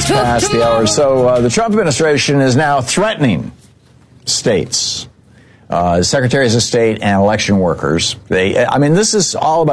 past the hour. So the Trump administration is now threatening states, secretaries of state, and election workers. This is all about